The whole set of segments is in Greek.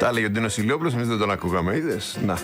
Τα έλεγε ο Ντίνος Ηλιόπουλος, εμείς δεν τον ακούγαμε, είδες. Να.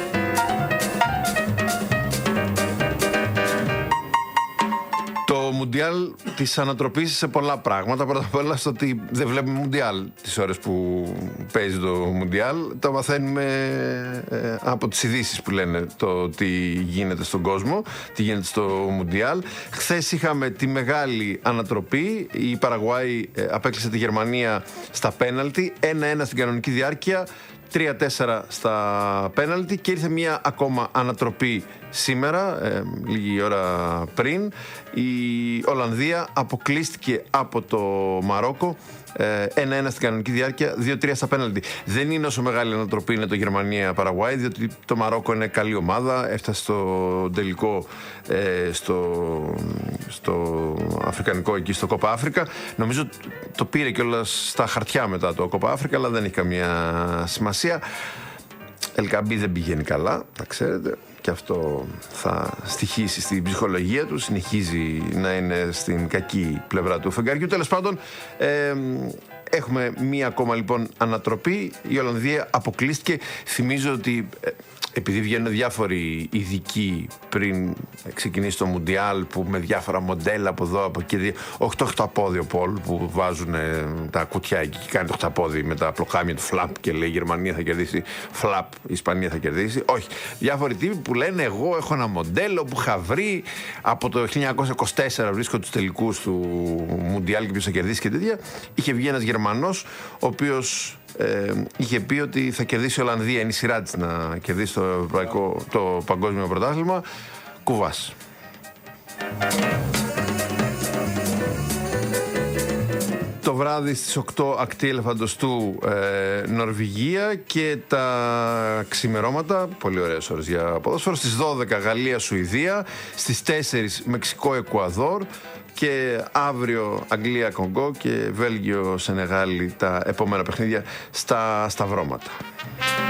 Το Μουντιάλ της ανατροπής σε πολλά πράγματα. Πρώτα απ' όλα στο ότι δεν βλέπουμε Μουντιάλ τις ώρες που παίζει το Μουντιάλ. Το μαθαίνουμε από τις ειδήσεις που λένε το τι γίνεται στον κόσμο, τι γίνεται στο Μουντιάλ. Χθες είχαμε τη μεγάλη ανατροπή. Η Παραγουάη απέκλεισε τη Γερμανία στα πέναλτι, 1-1 στην κανονική διάρκεια, 3-4 στα πέναλτι, και ήρθε μια ακόμα ανατροπή σήμερα, λίγη ώρα πριν. Η Ολλανδία αποκλείστηκε από το Μαρόκο, 1-1 στην κανονική διάρκεια, 2-3 στα πέναλτι. Δεν είναι όσο μεγάλη ανατροπή είναι το Γερμανία-Παραγουάη, διότι το Μαρόκο είναι καλή ομάδα, έφτασε στο τελικό στο αφρικανικό εκεί, στο Κόπα Αφρικα. Νομίζω το πήρε κιόλας στα χαρτιά μετά το Κόπα Αφρικα, αλλά δεν έχει καμία σημασία. Ελκαμπή δεν πηγαίνει καλά, τα ξέρετε, και αυτό θα στοιχήσει στην ψυχολογία του. Συνεχίζει να είναι στην κακή πλευρά του φεγγαριού. Τέλος πάντων, έχουμε μία ακόμα λοιπόν ανατροπή. Η Ολλανδία αποκλείστηκε. Θυμίζω ότι επειδή βγαίνουν διάφοροι ειδικοί πριν ξεκινήσει το Μουντιάλ, που με διάφορα μοντέλα από εδώ, από εκεί, όχι το οχταπόδιο Πολ που βάζουν τα κουτιά εκεί και κάνει το οχταπόδι με τα πλοκάμια του φλαπ και λέει η Γερμανία θα κερδίσει, φλαπ η Ισπανία θα κερδίσει. Όχι. Διάφοροι τύποι που λένε εγώ έχω ένα μοντέλο που είχα βρει από το 1924, βρίσκω τους τελικούς του Μουντιάλ και ποιος θα κερδίσει και τέτοια. Είχε βγει ένας Γερμανός ο οποίος είχε πει ότι θα κερδίσει η Ολλανδία, είναι η σειρά της να κερδίσει το παγκόσμιο πρωτάθλημα. Κουβάς. Το βράδυ στις 8 ακτή ελεφαντοστού Νορβηγία, και τα ξημερώματα, πολύ ωραίες ώρες για ποδόσφαιρο, στις 12 Γαλλία-Σουηδία, στις 4 Μεξικό-Εκουαδόρ, και αύριο Αγγλία-Κονγκό και Βέλγιο-Σενεγάλη, τα επόμενα παιχνίδια στα σταυρώματα.